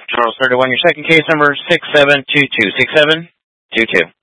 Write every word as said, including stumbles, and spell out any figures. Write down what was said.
Charles thirty-one, your second case number six seven two two. six seven two two.